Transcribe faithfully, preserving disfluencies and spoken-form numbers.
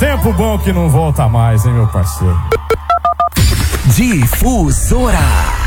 Tempo bom que não volta mais, hein, meu parceiro? Difusora.